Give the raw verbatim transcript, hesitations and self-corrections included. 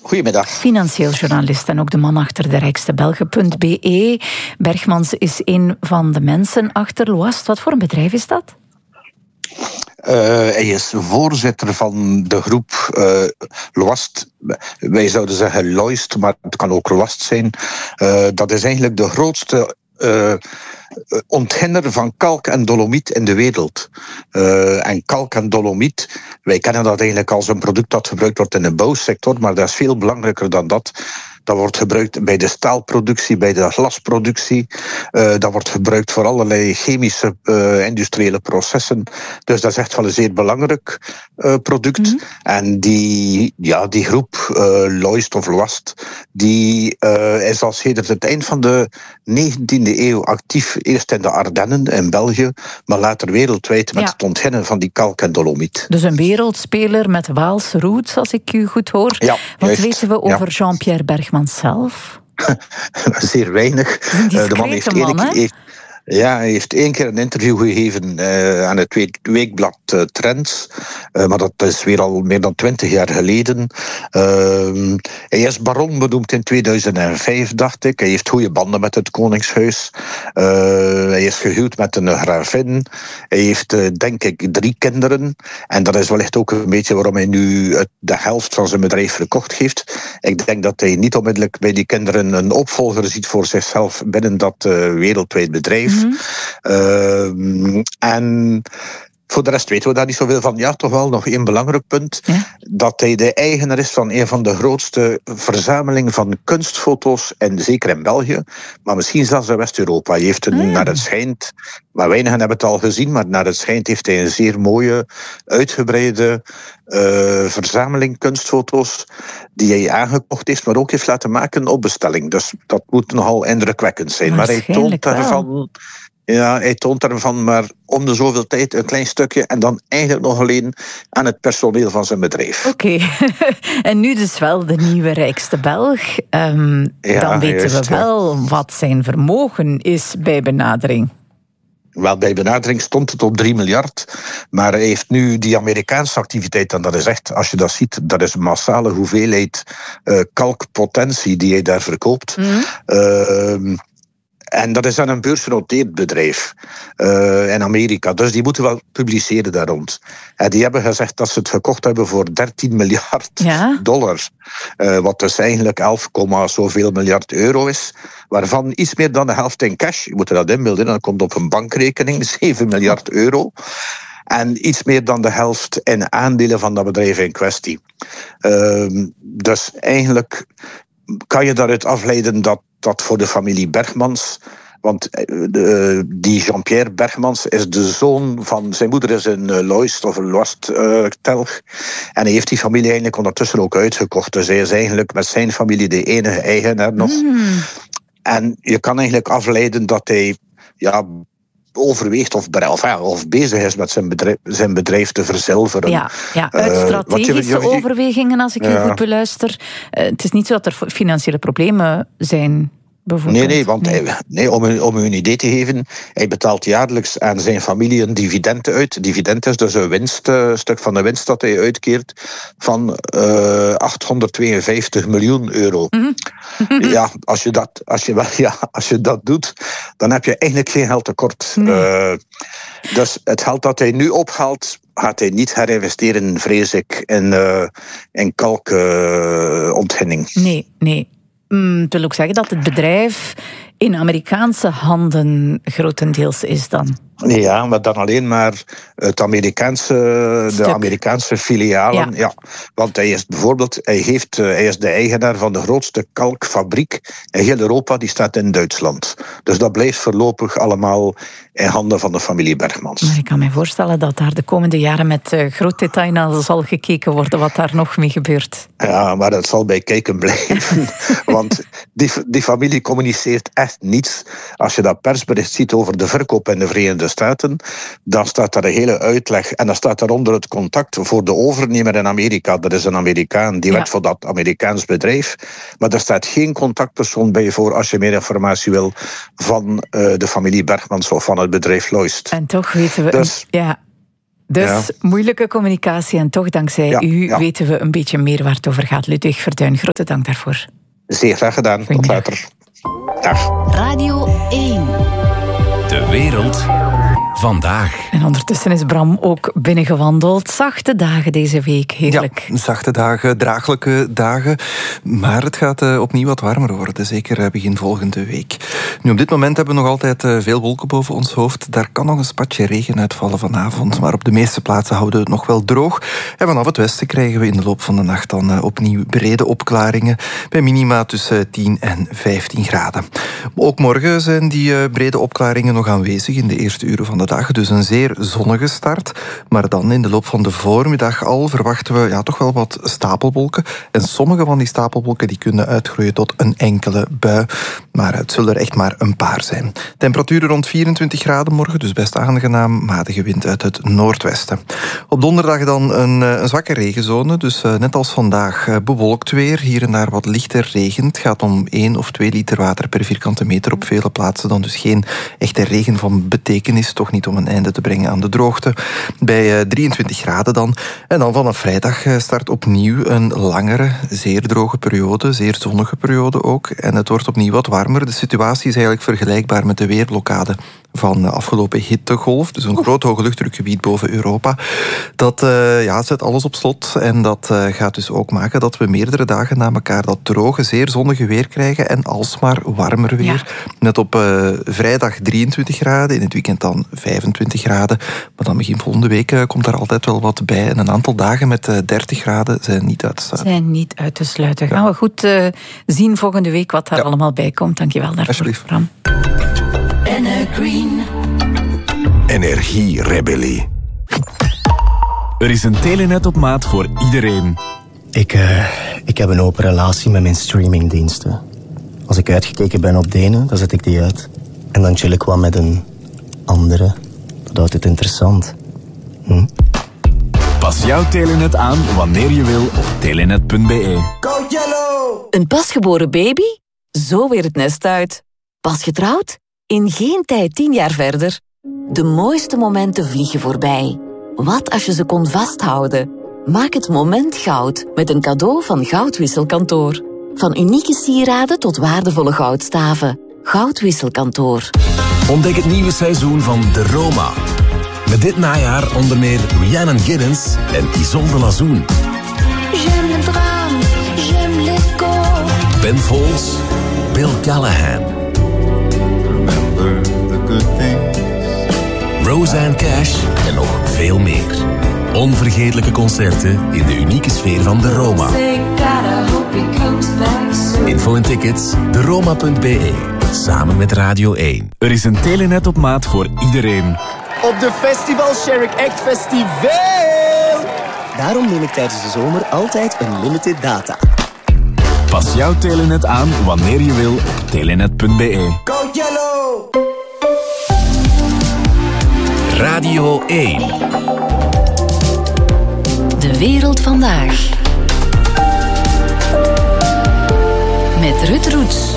Goedemiddag. Financieel journalist en ook de man achter de rijkste belgen punt b e. Bergmans is een van de mensen achter Loast. Wat voor een bedrijf is dat? Uh, hij is voorzitter van de groep uh, Loast. Wij zouden zeggen Loist, maar het kan ook Loast zijn. Uh, dat is eigenlijk de grootste Uh, ontginner van kalk en dolomiet in de wereld. Uh, en kalk en dolomiet, wij kennen dat eigenlijk als een product dat gebruikt wordt in de bouwsector, maar dat is veel belangrijker dan dat. Dat wordt gebruikt bij de staalproductie, bij de glasproductie. Uh, dat wordt gebruikt voor allerlei chemische uh, industriële processen. Dus dat is echt wel een zeer belangrijk uh, product. Mm-hmm. En die, ja, die groep, uh, Loist of Loast, die uh, is al sedert het eind van de negentiende eeuw actief. Eerst in de Ardennen in België, maar later wereldwijd met ja. het ontginnen van die kalk en dolomiet. Dus een wereldspeler met Waalse roots, als ik u goed hoor. Ja, Wat juist. weten we over ja. Jean-Pierre Bergmans zelf? Zeer weinig. De man heeft man, één, heeft, ja, hij heeft één keer een interview gegeven uh, aan het week, weekblad uh, Trends. Uh, maar dat is weer al meer dan twintig jaar geleden. Uh, hij is baron benoemd in tweeduizend vijf, dacht ik. Hij heeft goede banden met het Koningshuis. Uh, hij is gehuwd met een gravin. Hij heeft, uh, denk ik, drie kinderen. En dat is wellicht ook een beetje waarom hij nu het, de helft van zijn bedrijf verkocht heeft. Ik denk dat hij niet onmiddellijk bij die kinderen een opvolger ziet voor zichzelf binnen dat uh, wereldwijd bedrijf. Mm-hmm. Uh, en voor de rest weten we daar niet zoveel van. Ja, toch wel nog één belangrijk punt. Ja? Dat hij de eigenaar is van een van de grootste verzamelingen van kunstfoto's, en zeker in België, maar misschien zelfs in West-Europa. Hij heeft een, mm. naar het schijnt, maar weinigen hebben het al gezien, maar naar het schijnt heeft hij een zeer mooie, uitgebreide uh, verzameling kunstfoto's die hij aangekocht heeft, maar ook heeft laten maken op bestelling. Dus dat moet nogal indrukwekkend zijn. Maar hij toont daarvan... Ja, hij toont ervan maar om de zoveel tijd een klein stukje en dan eigenlijk nog alleen aan het personeel van zijn bedrijf. Oké, okay. En nu dus wel de nieuwe rijkste Belg. Um, ja, dan weten juist, we wel ja. wat zijn vermogen is bij benadering. Wel, bij benadering stond het op drie miljard. Maar hij heeft nu die Amerikaanse activiteit. En dat is echt, als je dat ziet, dat is een massale hoeveelheid uh, kalkpotentie die hij daar verkoopt. Mm. Uh, En dat is dan een beursgenoteerd bedrijf uh, in Amerika. Dus die moeten wel publiceren daar rond. En die hebben gezegd dat ze het gekocht hebben voor dertien miljard ja? dollar. Uh, wat dus eigenlijk elf, zoveel miljard euro is. Waarvan iets meer dan de helft in cash. Je moet er dat inbeelden. Dan komt op een bankrekening zeven miljard euro. En iets meer dan de helft in aandelen van dat bedrijf in kwestie. Uh, dus eigenlijk kan je daaruit afleiden dat dat voor de familie Bergmans, want de, die Jean-Pierre Bergmans is de zoon van, zijn moeder is een uh, Loist of een Loast-telg. Uh, en hij heeft die familie eigenlijk ondertussen ook uitgekocht. Dus hij is eigenlijk met zijn familie de enige eigenaar nog. Mm. En je kan eigenlijk afleiden dat hij ja, overweegt of, of, of bezig is met zijn bedrijf, zijn bedrijf te verzilveren. Ja, ja uit strategische uh, je, je, je, overwegingen, als ik ja. u goed beluister. Uh, het is niet zo dat er financiële problemen zijn. Nee, nee, want nee. Hij, nee, om, u, om u een idee te geven, hij betaalt jaarlijks aan zijn familie een dividend uit. Dividend is dus een winst, uh, stuk van de winst dat hij uitkeert van uh, achthonderdtweeënvijftig miljoen euro. Mm-hmm. Ja, als je, dat, als, je, ja, als je dat doet, dan heb je eigenlijk geen geld tekort. Nee. Uh, dus het geld dat hij nu ophaalt, gaat hij niet herinvesteren, vrees ik, in, uh, in kalkontginning. Uh, nee, nee. Mm, het wil ook zeggen dat het bedrijf in Amerikaanse handen grotendeels is dan. Ja, maar dan alleen maar het Amerikaanse, de Amerikaanse filialen. Ja. Ja. Want hij is bijvoorbeeld, hij, heeft, hij is de eigenaar van de grootste kalkfabriek in heel Europa, die staat in Duitsland. Dus dat blijft voorlopig allemaal in handen van de familie Bergmans. Maar ik kan me voorstellen dat daar de komende jaren met uh, groot detail naar zal gekeken worden wat daar nog mee gebeurt. Ja, maar dat zal bij kijken blijven. Want die, die familie communiceert echt niets. Als je dat persbericht ziet over de verkoop in de Verenigde Staten, dan staat daar een hele uitleg en dan staat daaronder het contact voor de overnemer in Amerika. Dat is een Amerikaan, die ja. werkt voor dat Amerikaans bedrijf. Maar er staat geen contactpersoon bij voor als je meer informatie wil van uh, de familie Bergmans of van het bedrijf Loist. En toch weten we... Dus, ja. Dus ja. moeilijke communicatie en toch dankzij ja, u ja. weten we een beetje meer waar het over gaat. Ludwig Verduin, grote dank daarvoor. Zeer graag gedaan. Tot later. Dag. Radio één. De wereld vandaag. En ondertussen is Bram ook binnengewandeld. Zachte dagen deze week, heerlijk. Ja, zachte dagen, draaglijke dagen. Maar het gaat uh, opnieuw wat warmer worden, zeker uh, begin volgende week. Nu, op dit moment hebben we nog altijd uh, veel wolken boven ons hoofd. Daar kan nog een spatje regen uitvallen vanavond. Maar op de meeste plaatsen houden we het nog wel droog. En vanaf het westen krijgen we in de loop van de nacht dan uh, opnieuw brede opklaringen. Bij minima tussen tien en vijftien graden. Ook morgen zijn die uh, brede opklaringen nog aanwezig in de eerste uren van de dag. Dus een zeer zonnige start. Maar dan in de loop van de voormiddag al verwachten we ja, toch wel wat stapelwolken. En sommige van die stapelwolken die kunnen uitgroeien tot een enkele bui. Maar het zullen er echt maar een paar zijn. Temperaturen rond vierentwintig graden morgen, dus best aangenaam. Matige wind uit het noordwesten. Op donderdag dan een, een zwakke regenzone. Dus uh, net als vandaag uh, bewolkt weer. Hier en daar wat lichter regent. Het gaat om één of twee liter water per vierkante meter op vele plaatsen. Dan dus geen echte regen van betekenis. Toch niet om een einde te brengen aan de droogte. Bij uh, drieëntwintig graden dan. En dan vanaf vrijdag uh, start opnieuw een langere, zeer droge periode. Zeer zonnige periode ook. En het wordt opnieuw wat warmer. De situatie is eigenlijk vergelijkbaar met de weerblokkade van de afgelopen hittegolf. Dus een groot hoogluchtdrukgebied boven Europa. Dat uh, ja, zet alles op slot. En dat uh, gaat dus ook maken dat we meerdere dagen na elkaar dat droge, zeer zonnige weer krijgen. En alsmaar warmer weer. Ja. Net op uh, vrijdag drieëntwintig graden. In het weekend dan vijfentwintig graden. Maar dan begin volgende week uh, komt daar altijd wel wat bij. En een aantal dagen met uh, dertig graden zijn niet uit te sluiten. Zijn niet uit te sluiten. Gaan we goed uh, zien volgende week wat daar ja. allemaal bij komt. Dankjewel daarvoor, Bram. Green. Energierebellie. Er is een telenet op maat voor iedereen. Ik, uh, ik heb een open relatie met mijn streamingdiensten. Als ik uitgekeken ben op de ene, dan zet ik die uit. En dan chill ik wat met een andere. Dat houdt het interessant. Hm? Pas jouw telenet aan wanneer je wil op telenet punt be. Go Yellow! Een pasgeboren baby? Zo weer het nest uit. Pas getrouwd? In geen tijd tien jaar verder. De mooiste momenten vliegen voorbij. Wat als je ze kon vasthouden? Maak het moment goud met een cadeau van Goudwisselkantoor. Van unieke sieraden tot waardevolle goudstaven. Goudwisselkantoor. Ontdek het nieuwe seizoen van De Roma. Met dit najaar onder meer Rhiannon Giddens en Isolde Lazoen. J'aime le drame, j'aime l'écho. Ben Folds, Bill Callahan. Roseanne Cash en nog veel meer. Onvergetelijke concerten in de unieke sfeer van De Roma. Info en tickets, de roma punt be. Samen met Radio één. Er is een telenet op maat voor iedereen. Op de Festival Sherrick Act Festival! Daarom neem ik tijdens de zomer altijd een limited data. Pas jouw telenet aan wanneer je wil op telenet punt be. Go Yellow! Radio één. De wereld vandaag. Met Ruud Roets.